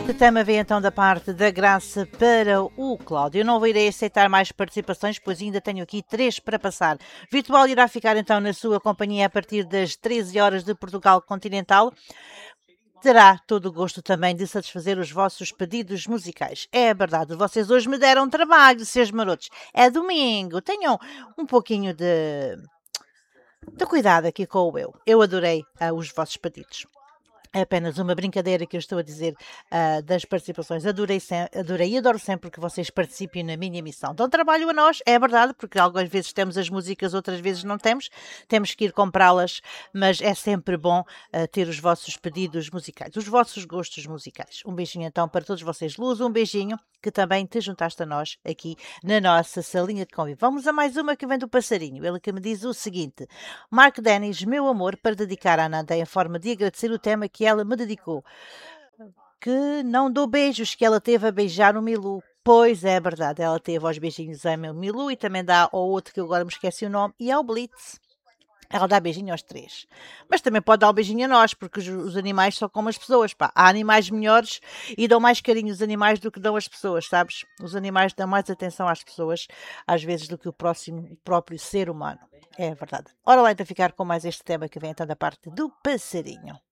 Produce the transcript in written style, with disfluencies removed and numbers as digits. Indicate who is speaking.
Speaker 1: Este tema vem então da parte da Graça para o Cláudio. Eu não irei aceitar mais participações, pois ainda tenho aqui 3 para passar. Virtual irá ficar então na sua companhia a partir das 13 horas de Portugal Continental. Terá todo o gosto também de satisfazer os vossos pedidos musicais. É verdade, vocês hoje me deram trabalho, seus marotos. É domingo, tenham um pouquinho de cuidado aqui com o eu. Eu adorei os vossos pedidos. É apenas uma brincadeira que eu estou a dizer das participações. Adorei e adoro sempre que vocês participem na minha emissão. Dão trabalho a nós, é verdade, porque algumas vezes temos as músicas, outras vezes não temos. Temos que ir comprá-las, mas é sempre bom ter os vossos pedidos musicais, os vossos gostos musicais. Um beijinho então para todos vocês. Luz, um beijinho que também te juntaste a nós aqui na nossa salinha de convívio. Vamos a mais uma que vem do passarinho. Ele que me diz o seguinte: Mark Dennis, meu amor, para dedicar à Nanda em forma de agradecer o tema que ela me dedicou. Que não dou beijos, que ela teve a beijar o Milu. Pois é verdade, ela teve aos beijinhos a meu Milu e também dá ao outro que eu agora me esqueci o nome e ao Blitz. Ela dá beijinho aos 3. Mas também pode dar um beijinho a nós, porque os animais são como as pessoas, pá. Há animais melhores e dão mais carinho os animais do que dão as pessoas, sabes? Os animais dão mais atenção às pessoas, às vezes, do que o próprio ser humano. É verdade. Ora lá então ficar com mais este tema que vem então da parte do passarinho.